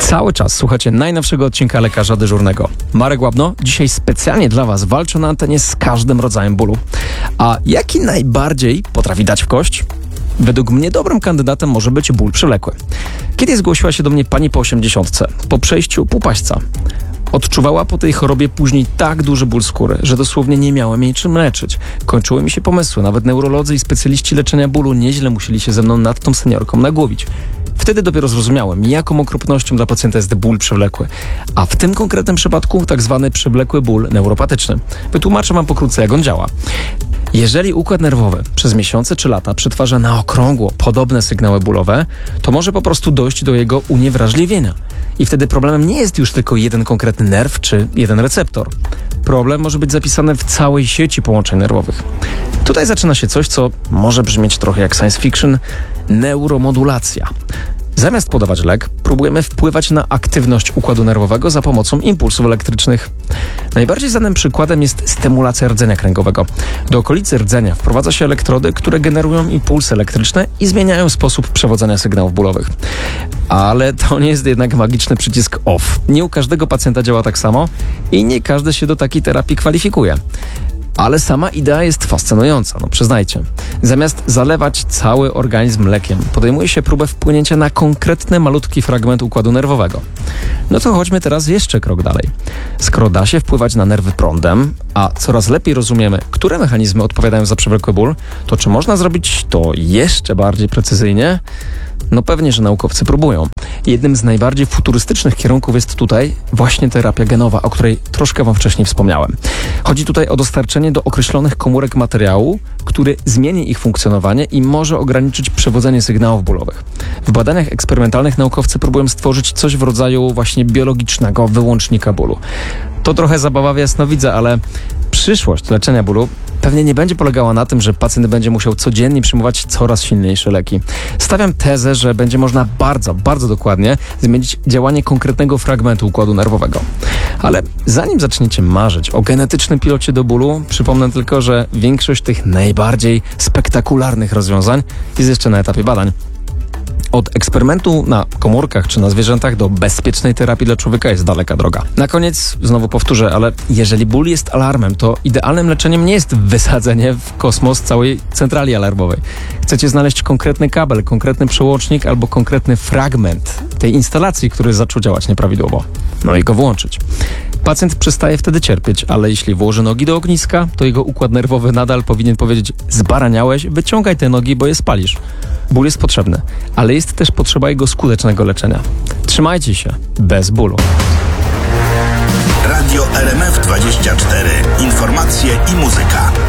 Cały czas słuchacie najnowszego odcinka Lekarza Dyżurnego. Marek Łabno dzisiaj specjalnie dla Was walczy na antenie z każdym rodzajem bólu. A jaki najbardziej potrafi dać w kość? Według mnie dobrym kandydatem może być ból przewlekły. Kiedy zgłosiła się do mnie pani po 80, po przejściu półpaśćca. Odczuwała po tej chorobie później tak duży ból skóry, że dosłownie nie miałem jej czym leczyć. Kończyły mi się pomysły, nawet neurolodzy i specjaliści leczenia bólu nieźle musieli się ze mną nad tą seniorką nagłowić. Wtedy dopiero zrozumiałem, jaką okropnością dla pacjenta jest ból przewlekły, a w tym konkretnym przypadku tak zwany przewlekły ból neuropatyczny. Wytłumaczę Wam pokrótce, jak on działa. Jeżeli układ nerwowy przez miesiące czy lata przetwarza na okrągło podobne sygnały bólowe, to może po prostu dojść do jego uniewrażliwienia. I wtedy problemem nie jest już tylko jeden konkretny nerw czy jeden receptor. Problem może być zapisany w całej sieci połączeń nerwowych. Tutaj zaczyna się coś, co może brzmieć trochę jak science fiction – neuromodulacja. Zamiast podawać lek, próbujemy wpływać na aktywność układu nerwowego za pomocą impulsów elektrycznych. Najbardziej znanym przykładem jest stymulacja rdzenia kręgowego. Do okolicy rdzenia wprowadza się elektrody, które generują impulsy elektryczne i zmieniają sposób przewodzenia sygnałów bólowych. Ale to nie jest jednak magiczny przycisk off. Nie u każdego pacjenta działa tak samo i nie każdy się do takiej terapii kwalifikuje. Ale sama idea jest fascynująca, przyznajcie. Zamiast zalewać cały organizm lekiem, podejmuje się próbę wpłynięcia na konkretny, malutki fragment układu nerwowego. No to chodźmy teraz jeszcze krok dalej. Skoro da się wpływać na nerwy prądem, a coraz lepiej rozumiemy, które mechanizmy odpowiadają za przewlekły ból, to czy można zrobić to jeszcze bardziej precyzyjnie? No pewnie, że naukowcy próbują. Jednym z najbardziej futurystycznych kierunków jest tutaj właśnie terapia genowa, o której troszkę Wam wcześniej wspomniałem. Chodzi tutaj o dostarczenie do określonych komórek materiału, który zmieni ich funkcjonowanie i może ograniczyć przewodzenie sygnałów bólowych. W badaniach eksperymentalnych naukowcy próbują stworzyć coś w rodzaju właśnie biologicznego wyłącznika bólu. To trochę zabawa w jasnowidza, ale przyszłość leczenia bólu pewnie nie będzie polegała na tym, że pacjent będzie musiał codziennie przyjmować coraz silniejsze leki. Stawiam tezę, że będzie można bardzo, bardzo dokładnie zmienić działanie konkretnego fragmentu układu nerwowego. Ale zanim zaczniecie marzyć o genetycznym pilocie do bólu, przypomnę tylko, że większość tych najbardziej spektakularnych rozwiązań jest jeszcze na etapie badań. Od eksperymentu na komórkach czy na zwierzętach do bezpiecznej terapii dla człowieka jest daleka droga. Na koniec znowu powtórzę, ale jeżeli ból jest alarmem, to idealnym leczeniem nie jest wysadzenie w kosmos całej centrali alarmowej. Chcecie znaleźć konkretny kabel, konkretny przełącznik albo konkretny fragment tej instalacji, który zaczął działać nieprawidłowo. No i go włączyć. Pacjent przestaje wtedy cierpieć, ale jeśli włoży nogi do ogniska, to jego układ nerwowy nadal powinien powiedzieć: zbaraniałeś, wyciągaj te nogi, bo je spalisz. Ból jest potrzebny, ale jest też potrzeba jego skutecznego leczenia. Trzymajcie się, bez bólu. Radio RMF 24. Informacje i muzyka.